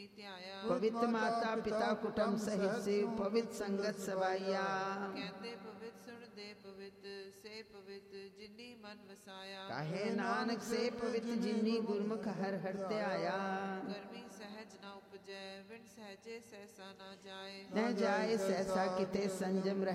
ਹੀ ਧਿਆਇਆ। ਪਵਿੱਤ ਮਾਤਾ ਪਿਤਾ ਕੁਟੁੰਬ ਸਹਿਤ ਸੇ ਪਵਿੱਤ ਸੰਗਤ ਸਵਾਈਆ। ਕਹਿੰਦੇ ਪਵਿੱਤ ਸੁਣਦੇ ਪਵਿੱਤ ਸੇ ਪਵਿੱਤ ਜਿਨੀ ਮਨ ਵਸਾਇਆ। ਕਾਹੇ ਨਾਨਕ ਸੇ ਪਵਿੱਤ ਜਿਨੀ ਗੁਰਮੁਖ ਹਰ ਹਰ ਧਿਆਇਆ। ਕਰਮੀ ਸਹਿਜ ਨਾ ਉਪਜੈ ਵਿਣ ਸਹਿਜੇ ਸਹਿਸਾ ਨਾ ਜਾਏ। ਨ ਜਾਏ ਸਹਿਸਾ ਕਿਤੇ ਸੰਜਮ